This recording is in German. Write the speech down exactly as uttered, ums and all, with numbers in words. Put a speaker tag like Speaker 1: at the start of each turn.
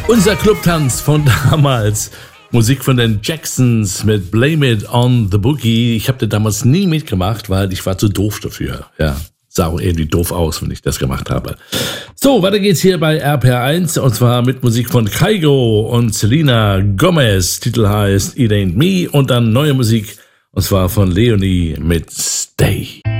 Speaker 1: Unser Clubtanz von damals. Musik von den Jacksons mit Blame It on the Boogie. Ich habe da damals nie mitgemacht, weil ich war zu doof dafür. Ja, sah auch irgendwie doof aus, wenn ich das gemacht habe. So, weiter geht's hier bei R P R eins und zwar mit Musik von Kygo und Selena Gomez. Titel heißt It Ain't Me und dann neue Musik und zwar von Leonie mit Stay.